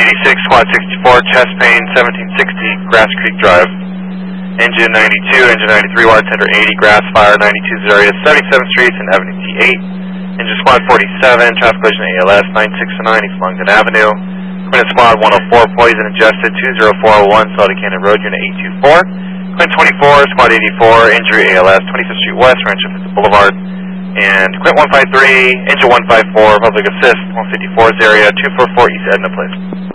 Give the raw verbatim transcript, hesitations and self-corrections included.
eighty-six, Squad sixty-four, chest pain, seventeen sixty, Grass Creek Drive. Engine ninety-two, engine ninety-three, water tender eighty, grass fire, ninety-two Zaria, seventy-seventh Street and Avenue T eight. Engine Squad forty-seven, traffic collision A L S, nine six nine, East Longton Avenue. Quintet Squad one oh four, poison ingested, two oh four oh one, Salty Cannon Road, unit eight two four. Quint twenty-four, Squad eighty-four, injury A L S, twenty-fifth Street West, Rancho Vista Boulevard. And Quint one five three, engine one five four, public assist, one fifty-fourth area, two four four East Edna Place.